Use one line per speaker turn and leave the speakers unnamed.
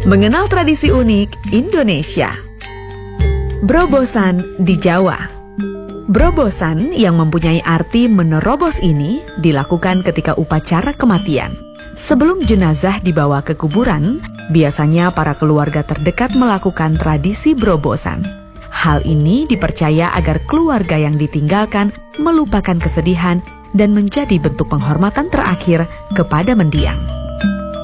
Mengenal tradisi unik Indonesia. Berobosan di Jawa. Berobosan yang mempunyai arti menerobos ini dilakukan ketika upacara kematian. Sebelum jenazah dibawa ke kuburan, biasanya para keluarga terdekat melakukan tradisi berobosan. Hal ini dipercaya agar keluarga yang ditinggalkan melupakan kesedihan dan menjadi bentuk penghormatan terakhir kepada mendiang.